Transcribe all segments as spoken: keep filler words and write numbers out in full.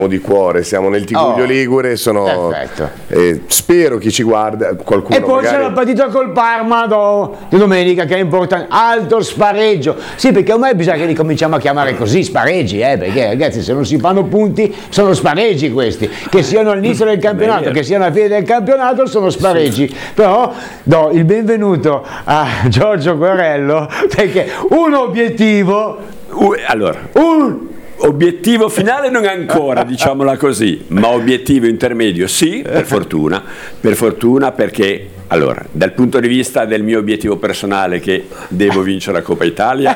di cuore, siamo nel Tigullio Oh, Ligure, sono, eh, spero chi ci guarda, qualcuno e poi magari... c'è la partita col Parma do, di domenica che è importante, alto spareggio, sì, perché ormai bisogna che li cominciamo a chiamare così, spareggi, eh, perché ragazzi se non si fanno punti sono spareggi questi, che siano all'inizio del campionato, che siano alla fine del campionato sono spareggi, sì. Però do il benvenuto a Giorgio Guerello perché un obiettivo, uh, allora un obiettivo finale non ancora, diciamola così, ma obiettivo intermedio sì, per fortuna, per fortuna perché, allora, dal punto di vista del mio obiettivo personale che devo vincere la Coppa Italia,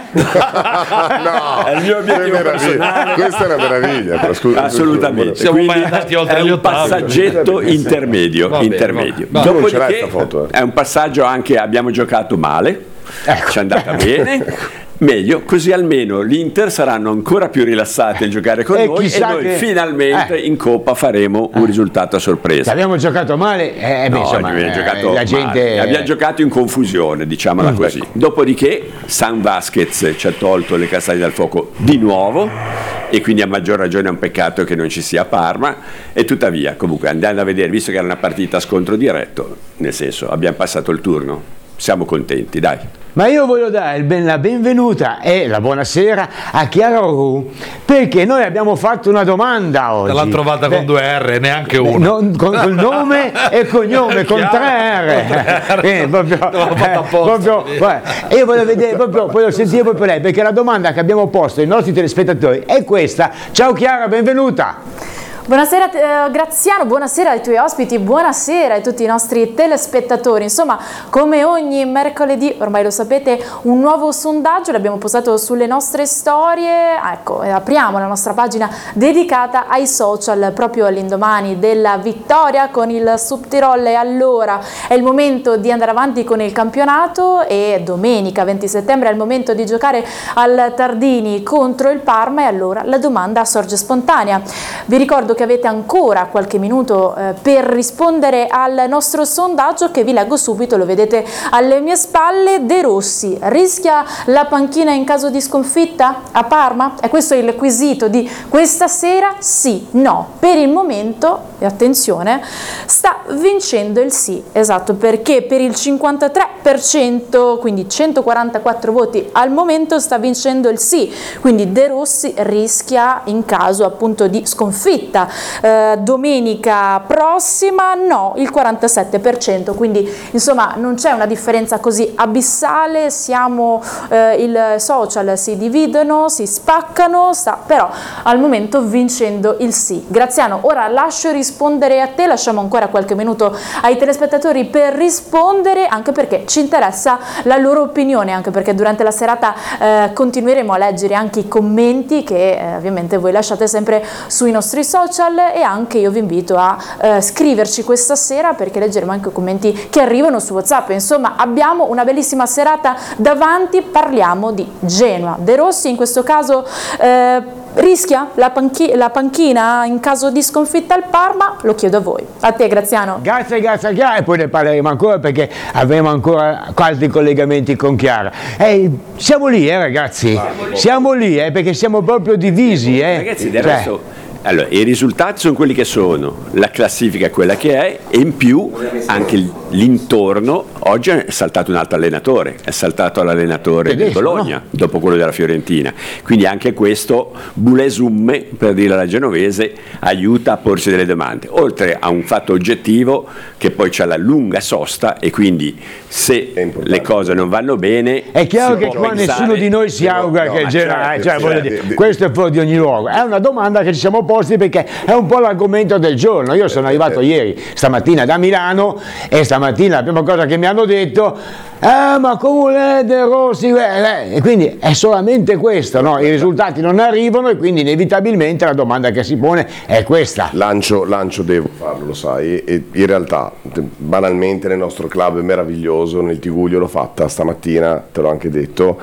no, è il mio obiettivo personale. Questa è una meraviglia, però, scusa, assolutamente, scusa, quindi è un passaggetto intermedio, va bene, intermedio. va. Dopodiché Foto, eh. è un passaggio anche, abbiamo giocato male, ecco. Ci è andata bene. Meglio, così almeno l'Inter saranno ancora più rilassati a giocare con e noi e noi che... finalmente eh. in Coppa faremo un risultato a sorpresa. Abbiamo giocato male, eh, no, beh, insomma, abbiamo, eh, giocato la gente... male. Abbiamo giocato in confusione, diciamola mm, così. Ecco. Dopodiché San Vasquez ci ha tolto le castagne dal fuoco di nuovo e quindi a maggior ragione è un peccato che non ci sia Parma e tuttavia comunque andando a vedere, visto che era una partita a scontro diretto, nel senso abbiamo passato il turno, siamo contenti, dai. Ma io voglio dare ben, la benvenuta e la buonasera a Chiara Ru, perché noi abbiamo fatto una domanda oggi. L'ha trovata con due R, neanche una. Non, con il nome e cognome, con tre R. Eh, proprio, eh, proprio, e io voglio vedere, proprio, voglio sentire proprio lei, perché la domanda che abbiamo posto ai nostri telespettatori è questa. Ciao Chiara, benvenuta. Buonasera eh, Graziano, buonasera ai tuoi ospiti, buonasera a tutti i nostri telespettatori. Insomma, come ogni mercoledì, ormai lo sapete, un nuovo sondaggio l'abbiamo postato sulle nostre storie. Ecco, apriamo la nostra pagina dedicata ai social proprio all'indomani della vittoria con il Südtirol. E allora è il momento di andare avanti con il campionato e domenica venti settembre è il momento di giocare al Tardini contro il Parma e allora la domanda sorge spontanea. Vi ricordo che avete ancora qualche minuto eh, per rispondere al nostro sondaggio che vi leggo subito, lo vedete alle mie spalle. De Rossi rischia la panchina in caso di sconfitta a Parma? E questo è il quesito di questa sera, sì, no. Per il momento, e attenzione, sta vincendo il sì, esatto, perché per il cinquantatré per cento, quindi centoquarantaquattro voti al momento, sta vincendo il sì, quindi De Rossi rischia in caso appunto di sconfitta. Eh, domenica prossima no, il quarantasette per cento, quindi insomma non c'è una differenza così abissale, siamo eh, il social si dividono, si spaccano, sta però al momento vincendo il sì. Graziano, ora lascio rispondere a te, lasciamo ancora qualche minuto ai telespettatori per rispondere, anche perché ci interessa la loro opinione, anche perché durante la serata eh, continueremo a leggere anche i commenti che eh, ovviamente voi lasciate sempre sui nostri social. E anche io vi invito a eh, scriverci questa sera perché leggeremo anche i commenti che arrivano su WhatsApp. Insomma, abbiamo una bellissima serata davanti, parliamo di Genoa. De Rossi in questo caso eh, rischia la, panchi- la panchina in caso di sconfitta al Parma? Lo chiedo a voi. A te Graziano. Grazie, grazie a Chiara e poi ne parleremo ancora perché avremo ancora altri collegamenti con Chiara. Eh, siamo lì eh ragazzi, siamo lì eh, perché siamo proprio divisi. Eh. Ragazzi, del cioè, resto... Allora, i risultati sono quelli che sono, la classifica è quella che è e in più anche l'intorno. Oggi è saltato un altro allenatore, è saltato l'allenatore del Bologna, no? Dopo quello della Fiorentina, quindi anche questo bulesumme, per dire alla genovese, aiuta a porsi delle domande, oltre a un fatto oggettivo che poi c'è la lunga sosta e quindi se le cose non vanno bene è chiaro che qua pensare... nessuno di noi si augura no, che il Genoa, certo, cioè, voglio certo. dire, questo è fuori di ogni luogo, è una domanda che ci siamo posti perché è un po' l'argomento del giorno. Io sono arrivato ieri stamattina da Milano e stamattina la prima cosa che mi hanno detto eh ma come De Rossi eh, eh. E quindi è solamente questo, no? I risultati non arrivano e quindi inevitabilmente la domanda che si pone è questa. Lancio, lancio devo farlo, lo sai, e in realtà banalmente nel nostro club è meraviglioso, nel Tigullio l'ho fatta stamattina, te l'ho anche detto,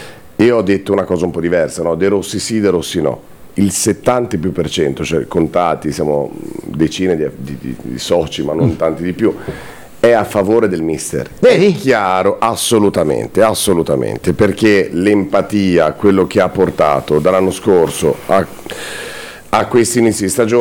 e ho detto una cosa un po' diversa, no? De Rossi sì, De Rossi no. Il settanta più per cento, cioè contati, siamo decine di, di, di soci, ma non mm. tanti di più, è a favore del mister. Vedi? È chiaro, assolutamente, assolutamente, perché l'empatia, quello che ha portato dall'anno scorso a, a questi inizi di stagione